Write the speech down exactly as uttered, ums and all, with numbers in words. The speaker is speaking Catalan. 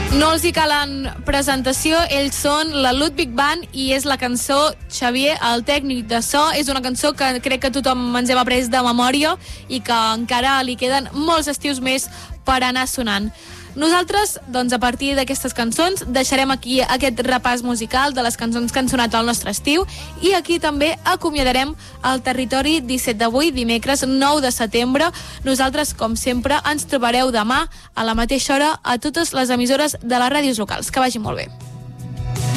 No els hi calen presentació, ells són la Ludwig Band i és la cançó Xavier, el tècnic de so. És una cançó que crec que tothom ens hem après de memòria i que encara li queden molts estius més per anar sonant. Nosaltres, doncs, a partir d'aquestes cançons, deixarem aquí aquest repàs musical de les cançons que han sonat al nostre estiu i aquí també acomiadarem el Territori disset d'avui, dimecres nou de setembre. Nosaltres, com sempre, ens trobareu demà a la mateixa hora a totes les emissores de les ràdios locals. Que vagi molt bé.